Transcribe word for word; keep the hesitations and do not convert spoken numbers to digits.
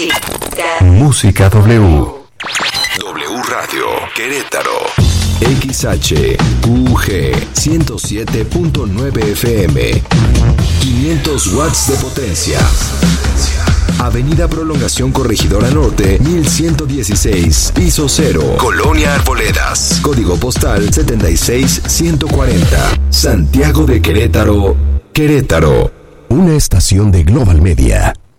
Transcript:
Música W. W Radio Querétaro. X H Q G ciento siete punto nueve F M. quinientos watts de potencia. Avenida Prolongación Corregidora Norte, mil ciento dieciséis, piso cero, Colonia Arboledas. Código postal setenta y seis ciento cuarenta. Santiago de Querétaro, Querétaro. Una estación de Global Media.